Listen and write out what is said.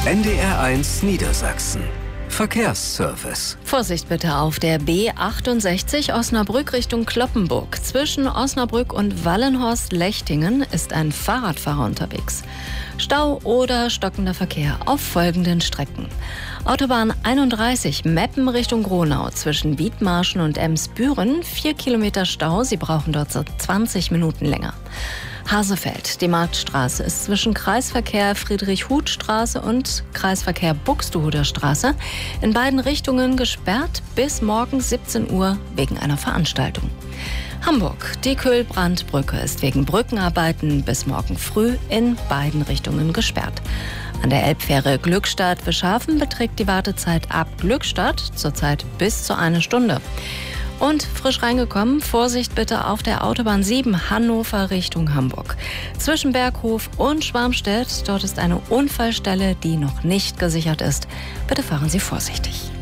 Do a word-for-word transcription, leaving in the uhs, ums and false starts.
N D R eins Niedersachsen. Verkehrsservice. Vorsicht bitte auf der B achtundsechzig Osnabrück Richtung Cloppenburg. Zwischen Osnabrück und Wallenhorst-Lechtingen ist ein Fahrradfahrer unterwegs. Stau oder stockender Verkehr auf folgenden Strecken. Autobahn einunddreißig Meppen Richtung Gronau zwischen Wiedmarschen und Emsbüren. Vier Kilometer Stau, Sie brauchen dort so zwanzig Minuten länger. Hasefeld, die Marktstraße, ist zwischen Kreisverkehr Friedrich-Huth-Straße und Kreisverkehr Buxtehuder Straße in beiden Richtungen gesperrt bis morgen siebzehn Uhr wegen einer Veranstaltung. Hamburg, die Kühlbrandbrücke ist wegen Brückenarbeiten bis morgen früh in beiden Richtungen gesperrt. An der Elbfähre Glückstadt-Wischhafen beträgt die Wartezeit ab Glückstadt zurzeit bis zu eine Stunde. Und frisch reingekommen, Vorsicht bitte auf der Autobahn sieben Hannover Richtung Hamburg. Zwischen Berghof und Schwarmstedt, dort ist eine Unfallstelle, die noch nicht gesichert ist. Bitte fahren Sie vorsichtig.